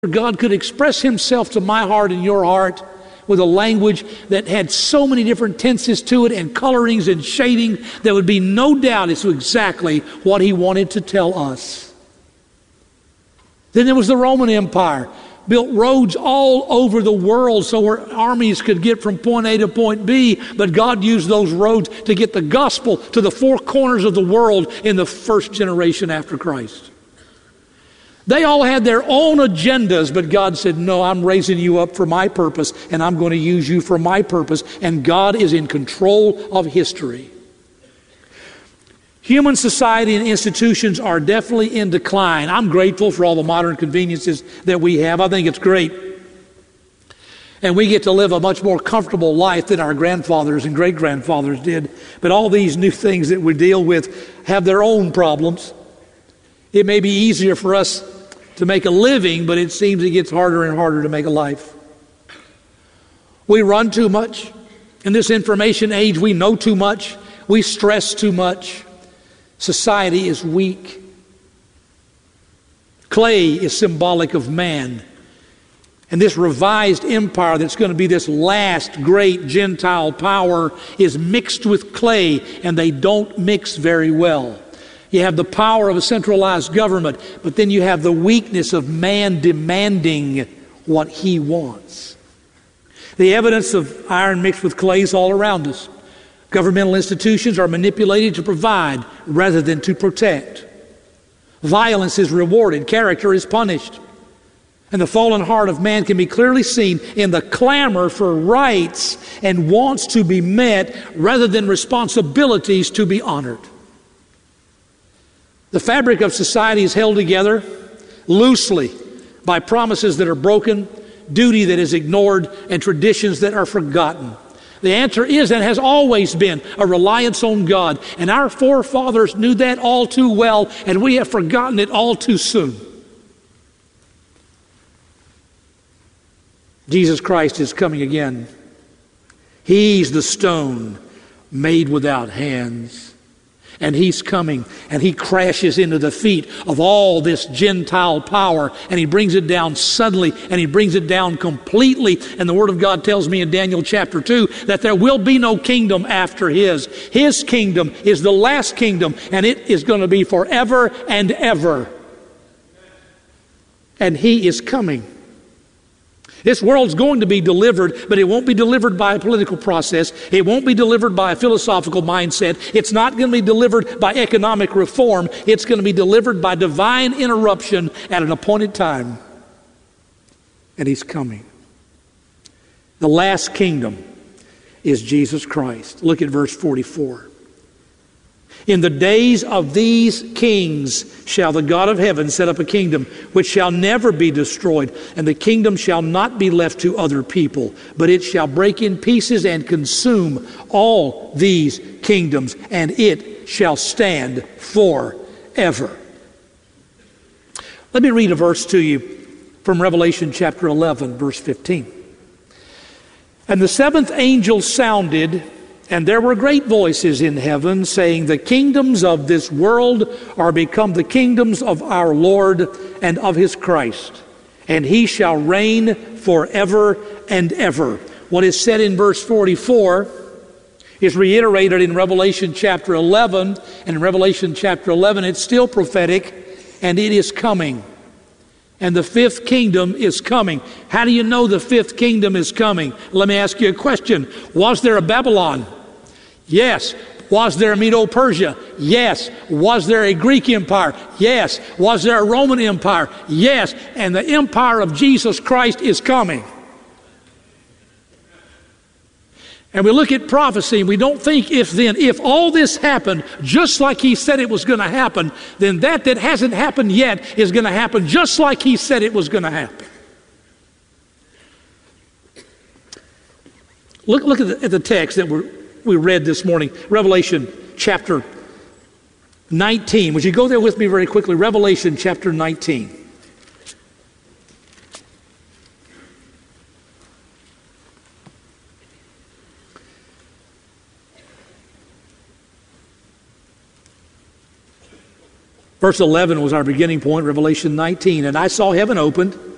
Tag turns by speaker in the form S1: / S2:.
S1: God could express himself to my heart and your heart with a language that had so many different tenses to it and colorings and shading, there would be no doubt it's exactly what he wanted to tell us. Then there was the Roman Empire. Built roads all over the world so our armies could get from point A to point B, but God used those roads to get the gospel to the four corners of the world in the first generation after Christ. They all had their own agendas, but God said, no, I'm raising you up for my purpose, and I'm going to use you for my purpose, and God is in control of history. Human society and institutions are definitely in decline. I'm grateful for all the modern conveniences that we have. I think it's great. And we get to live a much more comfortable life than our grandfathers and great-grandfathers did. But all these new things that we deal with have their own problems. It may be easier for us to make a living, but it seems it gets harder and harder to make a life. We run too much. In this information age, we know too much. We stress too much. Society is weak. Clay is symbolic of man. And this revised empire that's going to be this last great Gentile power is mixed with clay, and they don't mix very well. You have the power of a centralized government, but then you have the weakness of man demanding what he wants. The evidence of iron mixed with clay is all around us. Governmental institutions are manipulated to provide rather than to protect. Violence is rewarded, character is punished. And the fallen heart of man can be clearly seen in the clamor for rights and wants to be met rather than responsibilities to be honored. The fabric of society is held together loosely by promises that are broken, duty that is ignored, and traditions that are forgotten. The answer is and has always been a reliance on God. And our forefathers knew that all too well, and we have forgotten it all too soon. Jesus Christ is coming again. He's the stone made without hands. And he's coming, and he crashes into the feet of all this Gentile power, and he brings it down suddenly, and he brings it down completely. And the Word of God tells me in Daniel chapter 2 that there will be no kingdom after his. His kingdom is the last kingdom, and it is going to be forever and ever. And he is coming. This world's going to be delivered, but it won't be delivered by a political process. It won't be delivered by a philosophical mindset. It's not going to be delivered by economic reform. It's going to be delivered by divine interruption at an appointed time. And he's coming. The last kingdom is Jesus Christ. Look at verse 44. In the days of these kings shall the God of heaven set up a kingdom which shall never be destroyed, and the kingdom shall not be left to other people, but it shall break in pieces and consume all these kingdoms, and it shall stand forever. Let me read a verse to you from Revelation chapter 11, verse 15. And the seventh angel sounded, and there were great voices in heaven saying, the kingdoms of this world are become the kingdoms of our Lord and of his Christ, and he shall reign forever and ever. What is said in verse 44 is reiterated in Revelation chapter 11, and in Revelation chapter 11 it's still prophetic, and it is coming. And the fifth kingdom is coming. How do you know the fifth kingdom is coming? Let me ask you a question. Was there a Babylon? Yes. Was there a Medo-Persia? Yes. Was there a Greek empire? Yes. Was there a Roman empire? Yes. And the empire of Jesus Christ is coming. And we look at prophecy and we don't think if all this happened just like he said it was going to happen, then that hasn't happened yet is going to happen just like he said it was going to happen. Look at the text that we read this morning, Revelation chapter 19. Would you go there with me very quickly? Revelation chapter 19. Verse 11 was our beginning point, Revelation 19. And I saw heaven opened,